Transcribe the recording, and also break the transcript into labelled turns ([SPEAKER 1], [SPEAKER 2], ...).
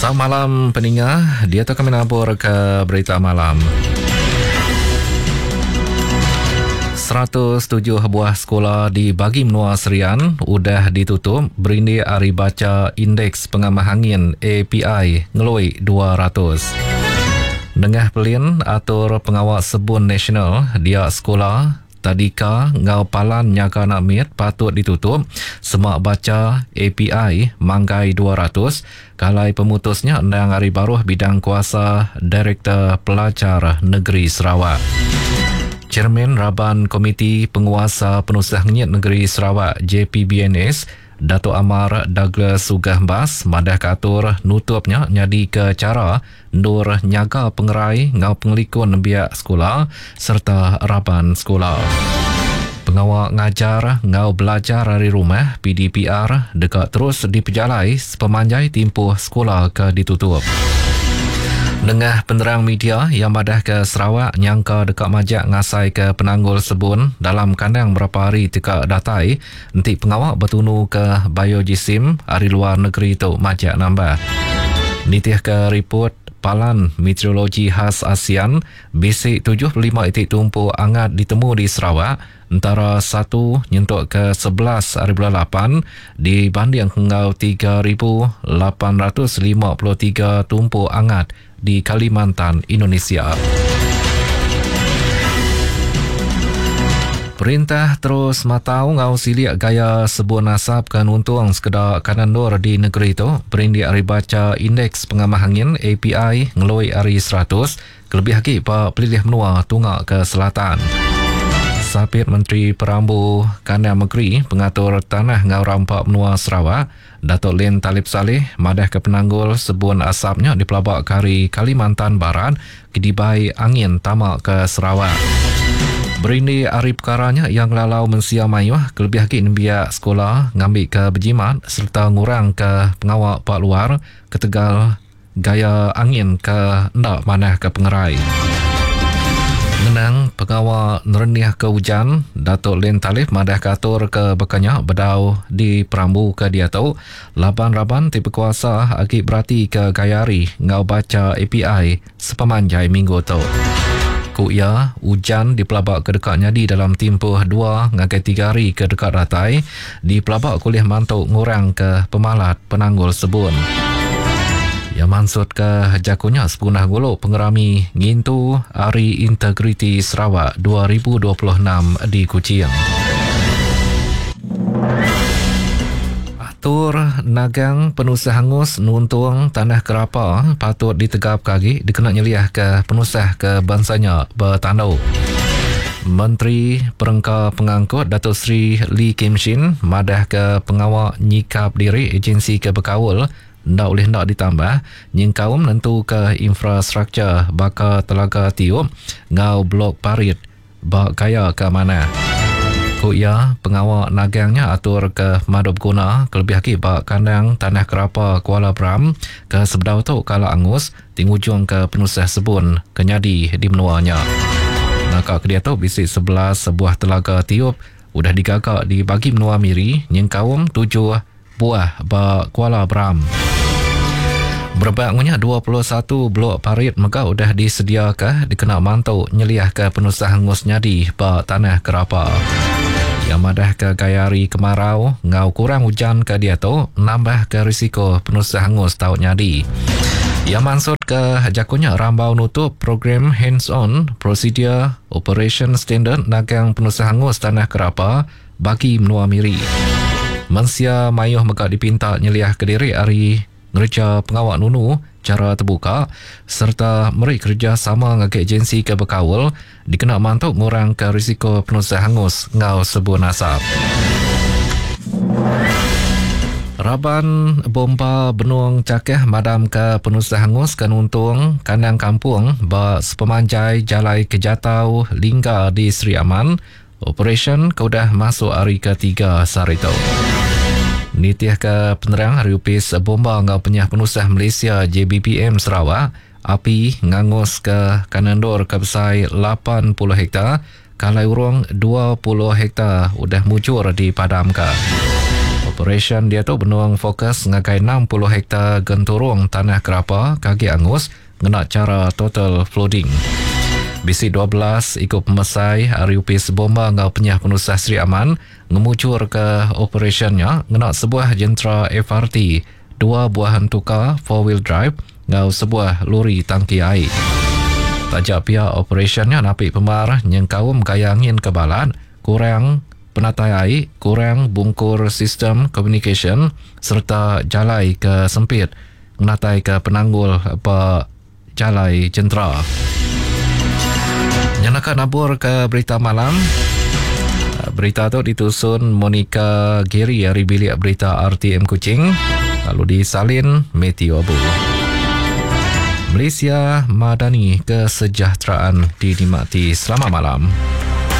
[SPEAKER 1] Selamat malam pendengar, dia tu kami nabur ke berita malam. 107 buah sekolah di Bagi Menua Serian udah ditutup berindi hari baca Indeks Pengamah Angin API ngelui 200. Dengah pelin atur pengawal sebun nasional dia sekolah tadika ngau palan nyaga nakmit patut ditutup semak baca API manggai 200 kalai pemutusnya endang hari baruh bidang kuasa Direktur Pelajar Negeri Sarawak. Chairman Raban Komiti Penguasa Penusah Ngit Negeri Sarawak JPBNS Dato' Amar Douglas Sugahbas madah katur nutupnya nyadi ke cara ndur nyaga pengerai ngau pengelikun biak sekolah serta raban sekolah. Pengawal ngajar ngau belajar dari rumah PDPR dekat terus dipejalai sepemanjai timpuh sekolah ke ditutup. Dengah penerang media yang madah ke Sarawak nyangka dekat majak ngasai ke penanggul sebun dalam kandang berapa hari tekak datai nanti pengawal bertunu ke biojisim hari luar negeri tu majak nambah. Nitih ke report Palan Meteorologi Khas ASEAN bisik 75 itik tumpu angat ditemu di Sarawak antara 1 nyentuk ke 11 hari bulan 8 dibanding hingga 3,853 tumpu angat di Kalimantan, Indonesia. Perintah terus matau ngau siliak gaya sebuah nasab kan untung sekedar kanan dor di negeri itu berindi hari baca Indeks Pengamah Angin API ngelui hari 100 kelebih lagi pa pelilih menua tunggak ke selatan. Sapit Menteri Perambu Kandang Negeri Pengatur Tanah ngau rampak menua Sarawak Dato' Lin Talib Saleh madah ke penanggul sebun asapnya di pelabak kari Kalimantan Barat kidibai angin tamak ke Sarawak. Berindi hari perkaranya yang lalau mensia mayuh kelebih lagi nembiak sekolah ngambil ke berjimat serta ngurang ke pengawal pak luar ketegal gaya angin ke ndak manah ke pengerai. Menang pengawal nerenih ke hujan Dato' Lin Talib madah katur ke bekanya bedau di Perambu ke dia tahu laban raban tipe kuasa agi berarti ke gayari ngau baca API sepemanjai minggu tu. Ku ia hujan di pelabak ke dekatnya di dalam timpuh 2 ngagai 3 hari ke dekat ratai di pelabak kuliah mantuk ngurang ke pemalat penanggul sebun. Yang maksud ke jakunya sepunah golok pengerami ngintu Hari Integriti Sarawak 2026 di Kuching. Atur nagang penusah hangus nuntung tanah kerapa patut ditegap kaki dikena nyeliah ke penusah ke bansanya bertandau. Menteri Perengka Pengangkut Datuk Seri Lee Kim Shin madah ke pengawal nyikap diri agensi ke berkawal ndak boleh ndak ditambah nyingkaum nentu ke infrastruktur bakal telaga tiup ngau blok parit bak kaya ke mana. Ku ia pengawal nagangnya atur ke madop guna kelebih lagi bak kandang tanah kerapa Kuala Bram ke sebedau tu kala angus tingujung ke penusah sebun kenyadi di menuanya. Nakak ke dia tu bisik 11 sebuah telaga tiup udah digagak di Bagi Menua Miri nyingkaum 7 buah bak Kuala Bram. Berbaknya 21 blok parit megah udah disediakan dikena mantau nyeliah ke penusah hangus nyadi bak tanah kerapa. Yang madah ke gayari kemarau ngau kurang hujan ke dia tu nambah ke risiko penusah hangus tau nyadi. Yang maksud ke jakunya rambau nutup program hands-on prosedur operation standard nagang penusah hangus tanah kerapa Bagi Menua Miri. Mensia mayuh megah dipinta nyeliah ke diri hari ngerja pengawal nunu cara terbuka serta meri kerja sama dengan agensi ke berkawal dikena mantuk ngurang ke risiko penusah hangus ngau sebuah nasab. Raban bomba benung cakeh madam ke penusah hangus kan untung kandang kampung ba sepemanjai jalai kejatau lingga di Seri Aman operation kaudah masuk hari ketiga sarito. Nitih ke penerang hari upis bomba ngau penyah penusah Malaysia JBPM Sarawak api ngangus ke kanandor kabsai 80 hektar kalai urung 20 hektar udah mujur dipadamkan. Operation dia tu benuang fokus ngagai 60 hektar genturung tanah kerapa kaki angus ngena cara total flooding. Bisi 12 ikut pemesai Ariupis Bomba ngau penyah penusah Sri Aman ngemucur ke operationnya ngena sebuah jentera FRT, 2 buah hentuka 4-wheel drive ngau sebuah lori tangki air. Tajak pihak operationnya napik pemar nyengkawum gaya angin kebalan, kurang penatai air, kurang bungkur sistem communication serta jalai ke sempit menatai ke penanggul jalai jentera. Nyanakan abur ke berita malam. Berita tu ditusun Monica Giri dari bilik berita RTM Kuching, lalu disalin Matthew Abu. Malaysia Madani Kesejahteraan dinikmati. Selamat malam.